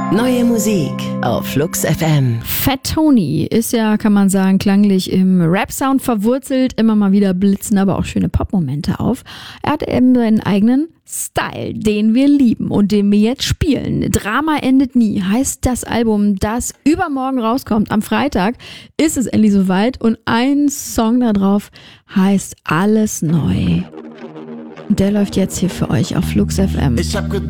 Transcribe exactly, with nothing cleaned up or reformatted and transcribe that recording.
Neue Musik auf Flux F M. Fat Tony ist ja, kann man sagen, klanglich im Rap-Sound verwurzelt. Immer mal wieder blitzen aber auch schöne Pop-Momente auf. Er hat eben seinen eigenen Style, den wir lieben und den wir jetzt spielen. Drama endet nie heißt das Album, das übermorgen rauskommt. Am Freitag ist es endlich soweit und ein Song da drauf heißt Alles neu. Und der läuft jetzt hier für euch auf Flux F M. Ich hab